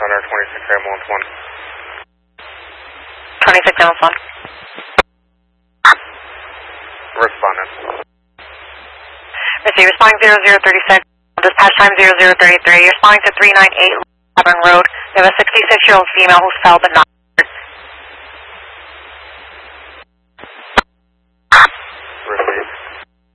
Center, 26 ambulance 1. 26 ambulance 1. Respondent. Receive, responding 0036, dispatch time 0033. You're responding to 398 Auburn Road. We have a 66-year-old female who fell but not